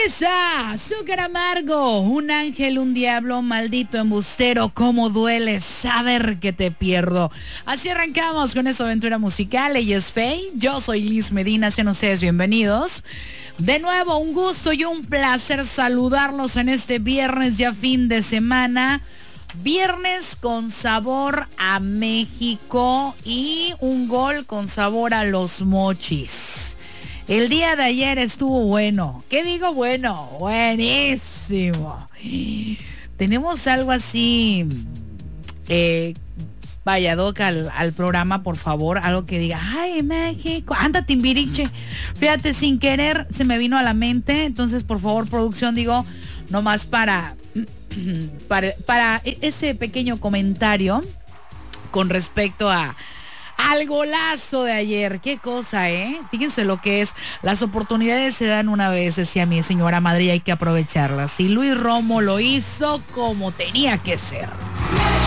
Fresa, azúcar amargo, un ángel, un diablo, maldito embustero, cómo duele saber que te pierdo. Así arrancamos con esta aventura musical. Ella es Faye, yo soy Liz Medina, sean ustedes bienvenidos. De nuevo, un gusto y un placer saludarlos en este viernes ya fin de semana. Viernes con sabor a México y un gol con sabor a los mochis. El día de ayer estuvo bueno. ¿Qué digo bueno? Buenísimo. Tenemos algo así. Vaya, Doc, al programa, por favor. Algo que diga, ay, México. Anda, Timbiriche. Fíjate, sin querer se me vino a la mente. Entonces, por favor, producción, digo, nomás para ese pequeño comentario con respecto al golazo de ayer. Qué cosa, fíjense lo que es. Las oportunidades se dan una vez, decía mi señora madre, y hay que aprovecharlas. Y Luis Romo lo hizo como tenía que ser.